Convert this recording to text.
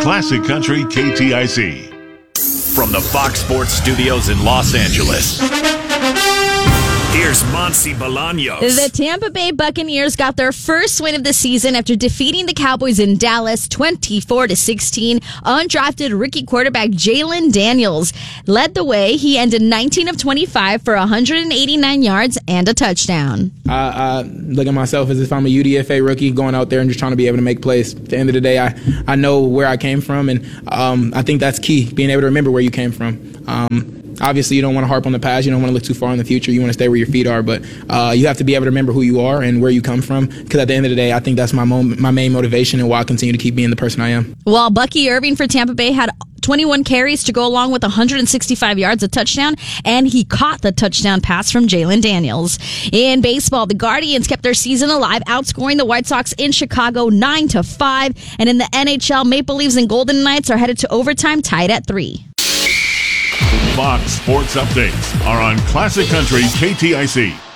Classic Country KTIC. From the Fox Sports Studios in Los Angeles, here's Monsi Bolaños. The Tampa Bay Buccaneers got their first win of the season after defeating the Cowboys in Dallas 24-16. Undrafted rookie quarterback Jalen Daniels led the way. He ended 19 of 25 for 189 yards and a touchdown. I look at myself as if I'm a UDFA rookie going out there and just trying to be able to make plays. At the end of the day, I know where I came from, and I think that's key, being able to remember where you came from. Obviously, you don't want to harp on the past. You don't want to look too far in the future. You want to stay where your feet are. But you have to be able to remember who you are and where you come from. Because at the end of the day, I think that's my main motivation and why I continue to keep being the person I am. While Bucky Irving for Tampa Bay had 21 carries to go along with 165 yards, a touchdown, and he caught the touchdown pass from Jalen Daniels. In baseball, the Guardians kept their season alive, outscoring the White Sox in Chicago 9-5. And in the NHL, Maple Leafs and Golden Knights are headed to overtime, tied at 3. Fox Sports Updates are on Classic Country KTIC.